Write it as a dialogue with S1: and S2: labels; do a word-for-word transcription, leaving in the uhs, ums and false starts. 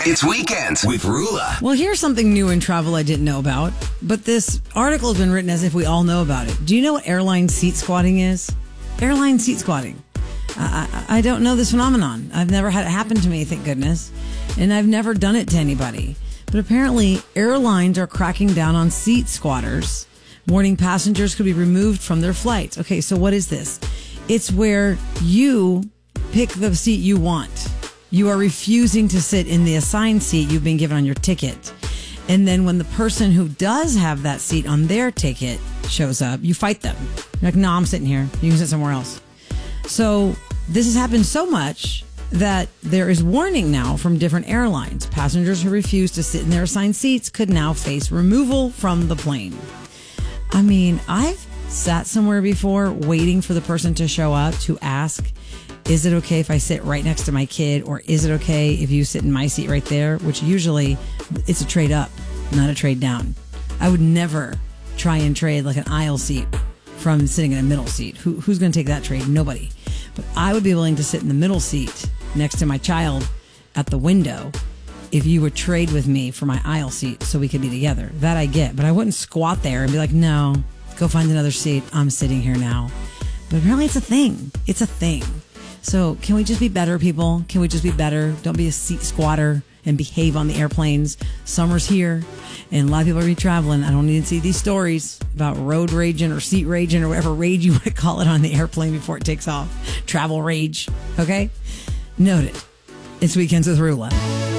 S1: It's Weekends with Rula.
S2: Well, here's something new in travel I didn't know about, but this article has been written as if we all know about it. Do you know what airline seat squatting is? Airline seat squatting. I, I, I don't know this phenomenon. I've never had it happen to me, thank goodness. And I've never done it to anybody. But apparently, airlines are cracking down on seat squatters, warning passengers could be removed from their flights. Okay, so what is this? It's where you pick the seat you want. You are refusing to sit in the assigned seat you've been given on your ticket. And then when the person who does have that seat on their ticket shows up, you fight them. You're like, no, I'm sitting here. You can sit somewhere else. So this has happened so much that there is warning now from different airlines. Passengers who refuse to sit in their assigned seats could now face removal from the plane. I mean, I've sat somewhere before waiting for the person to show up to ask, is it okay if I sit right next to my kid, or is it okay if you sit in my seat right there? Which usually it's a trade up, not a trade down. I would never try and trade like an aisle seat from sitting in a middle seat. Who, who's going to take that trade? Nobody. But I would be willing to sit in the middle seat next to my child at the window if you would trade with me for my aisle seat so we could be together. That I get. But I wouldn't squat there and be like, no, go find another seat. I'm sitting here now. But apparently it's a thing. It's a thing. So can we just be better, people? Can we just be better? Don't be a seat squatter and behave on the airplanes. Summer's here, and a lot of people are be traveling. I don't need to see these stories about road raging or seat raging or whatever rage you want to call it on the airplane before it takes off. Travel rage, okay? Noted. It's Weekends with Rula.